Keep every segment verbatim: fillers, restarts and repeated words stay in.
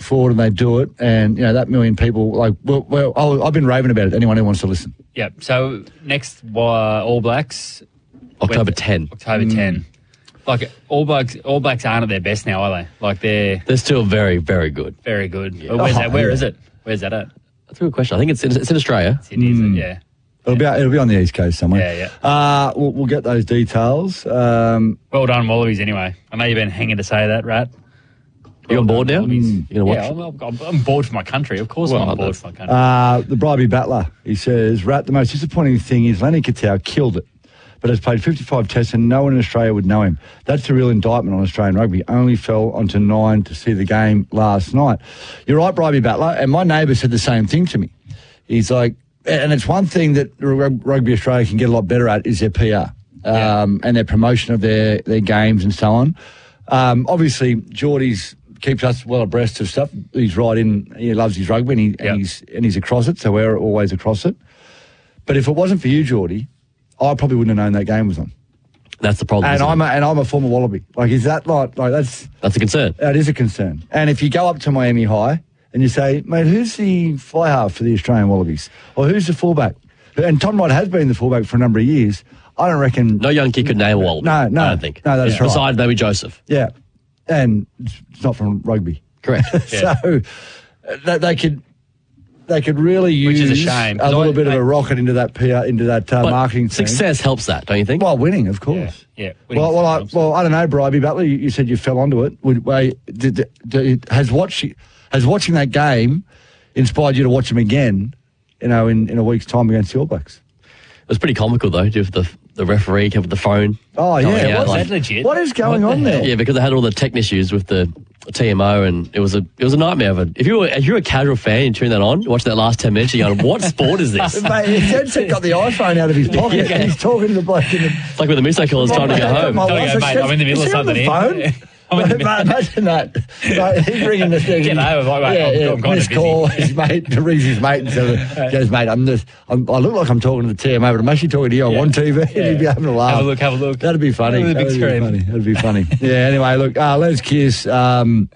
forward and they do it, and you know that million people like. Well, well I'll, I've been raving about it. Anyone who wants to listen. Yep. So next, uh, All Blacks, October tenth. October mm. tenth. Like All Blacks, All Blacks aren't at their best now, are they? Like they're they're still very, very good. Very good. Yeah. Where's oh, that? Where yeah. is it? Where's that at? That's a good question. I think it's in, it's in Australia. Sydney, mm. yeah. It'll be it'll be on the east coast somewhere. Yeah, yeah. Uh, we'll, we'll get those details. Um, well done, Wallabies. Anyway, I know you've been hanging to say that, Rat. Are you on board now? Mm. You're gonna yeah, watch? I'm, I'm, I'm bored for my country. Of course, well, I'm on board for my country. Uh, the Bribey Battler, he says, Rat, the most disappointing thing is Lenny Katau killed it, but has played fifty-five tests and no one in Australia would know him. That's the real indictment on Australian rugby. Only fell onto nine to see the game last night. You're right, Bribey Battler, and my neighbour said the same thing to me. He's like, and it's one thing that Rugby Australia can get a lot better at is their P R um, yeah. and their promotion of their, their games and so on. Um, obviously, Geordie's keeps us well abreast of stuff. He's right in. He loves his rugby, and, he, yep. and he's and he's across it. So we're always across it. But if it wasn't for you, Geordie, I probably wouldn't have known that game was on. That's the problem. And I'm it? a, and I'm a former Wallaby. Like, is that like like that's that's a concern? That is a concern. And if you go up to Miami High and you say, mate, who's the fly half for the Australian Wallabies, or who's the fullback? And Tom Wright has been the fullback for a number of years. I don't reckon. No young kid could name a Wallaby. No, no, I don't think. No, that's yeah. right. Besides maybe Joseph. Yeah. And it's not from rugby. Correct. Yeah. So they, they could they could really use Which is a, shame, a little I, bit I, of a rocket into that P R, into that uh, marketing team. Success helps that, don't you think? Well, winning, of course. Yeah. yeah well, well, I, well, I don't know, Bribey Butler. You, you said you fell onto it. Would, wait, did, did, did, has watching has watching that game inspired you to watch them again? You know, in, in a week's time against the All Blacks. It was pretty comical though. Just the the referee kept with the phone. Oh yeah, what's like, that legit? What is going what on the there? Yeah, because they had all the tech issues with the T M O, and it was a it was a nightmare. Of it. If you were if you're a casual fan, you turn that on, watch that last ten minutes, you're going, "What sport is this?" Mate, he's got the iPhone out of his pocket yeah. and he's talking to the bloke in the. It's like when the Miso killer's trying to go home. Go, mate, I'm in the middle of something here. Mate, imagine that. Like, he's ringing the thing. Get over, like, mate, yeah, I'm, yeah, I'm kind of busy. Call his mate, to read his mate, and so he goes, mate, I'm just, I'm, I look like I'm talking to the T M O, but I'm actually talking to you on yeah. one T V, and yeah. he'd be having a laugh. Have a look, have a look. That'd be funny. That'd be, That'd be funny. That'd be funny. Yeah. Anyway, look, uh, Les Kiss. Um,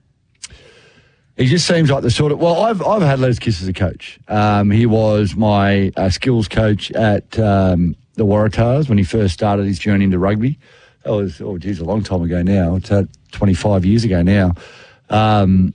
he just seems like the sort of. Well, I've I've had Les Kiss as a coach. Um, he was my uh, skills coach at um, the Waratahs when he first started his journey into rugby. That was, oh, geez, a long time ago now. It's uh, twenty-five years ago now. Um,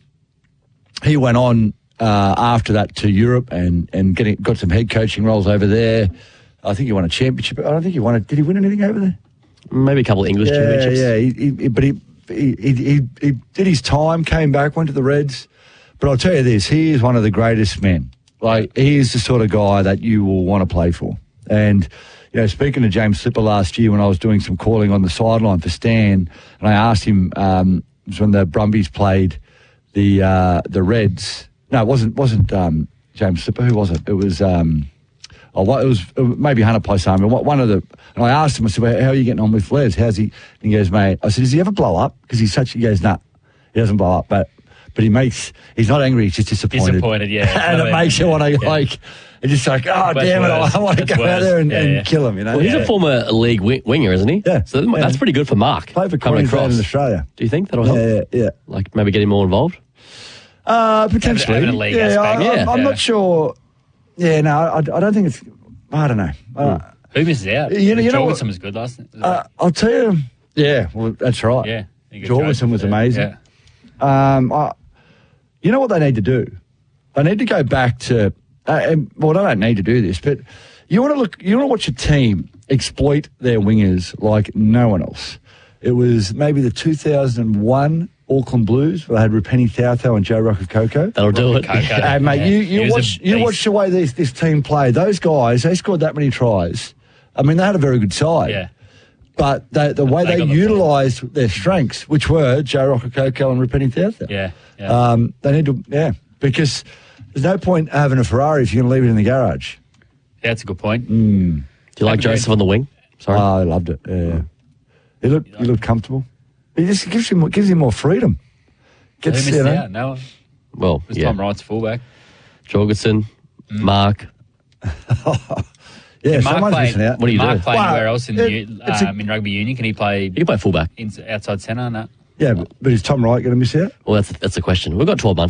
he went on uh, after that to Europe and, and getting got some head coaching roles over there. I think he won a championship. I don't think he won it. Did he win anything over there? Maybe a couple of English yeah, championships. Yeah, he, he, but he, he, he, he did his time, came back, went to the Reds. But I'll tell you this, he is one of the greatest men. Like, he is the sort of guy that you will want to play for. And... You know, speaking to James Slipper last year when I was doing some calling on the sideline for Stan, and I asked him, um, it was when the Brumbies played the uh, the Reds. No, it wasn't wasn't um, James Slipper. Who was it? It was um, oh, what, it was it was maybe Hunter Paisami. One of the. And I asked him, I said, well, "How are you getting on with Les? How's he?" And he goes, "Mate," I said, "Does he ever blow up? Because he's such." He goes, "Nah, he doesn't blow up, but but he makes. He's not angry. He's just disappointed. Disappointed, yeah. and it makes you want to yeah. like." It's just like, oh, that's damn it, worse. I want to that's go worse. out there and, yeah, and yeah. kill him, you know? Well, he's yeah. a former league wi- winger, isn't he? Yeah. So that's yeah. pretty good for Mark. Played for coming Queensland across in Australia. Do you think that'll help? Yeah, yeah, yeah. Like maybe get him more involved? Uh, potentially. Having a league yeah, aspect. I, yeah. I'm yeah. not sure. Yeah, no, I, I don't think it's, I don't know. Uh, Who misses out? You know- you know Jorgensen what- was good last night. uh, I'll tell you, yeah, well, that's right. yeah. I think Jorgensen was yeah. amazing. Yeah. Um, I, you know what they need to do? They need to go back to, uh, and, well, they don't need to do this, but you want to look, you want to watch a team exploit their wingers like no one else. It was maybe the two thousand one Auckland Blues where they had Rupeni Tautau and Joe Rockakoko. That'll do it. Coco. Hey, mate, Yeah. you, He you was a watch you beast. watch the way this, this team play. Those guys, they scored that many tries. I mean, they had a very good side. Yeah. But they, the way They they, got the utilised their strengths, which were Joe Rockakoko and Rupeni Tautau. Yeah. yeah. Um, they need to, yeah, because there's no point having a Ferrari if you're going to leave it in the garage. Yeah, that's a good point. Mm. Do you like Joseph on the wing? Sorry. Oh, I loved it. Yeah, he looked he looked comfortable. He just gives him gives him more freedom. Who Gets missed you know, out? No one. well, It was yeah. Tom Wright's fullback. Jorgensen, Mark. yeah, Mark someone's played, missing out. What do you Mark do? play Well, anywhere else in, it- the, it's a- um, in rugby union? Can he play You can play fullback. in, outside centre? No. Yeah, but, but is Tom Wright going to miss out? Well, that's that's the question. We've got twelve months.